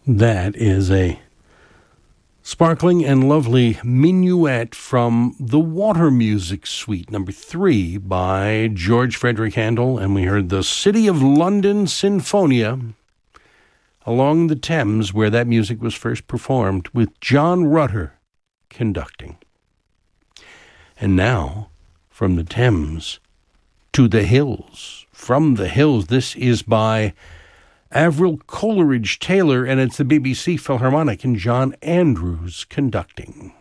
That is a sparkling and lovely minuet from the Water Music Suite, number 3 by George Frederick Handel, and we heard the City of London Sinfonia along the Thames, where that music was first performed, with John Rutter conducting. And now, from the Thames to the hills. From the hills, this is by Avril Coleridge Taylor, and it's the BBC Philharmonic and John Andrews conducting.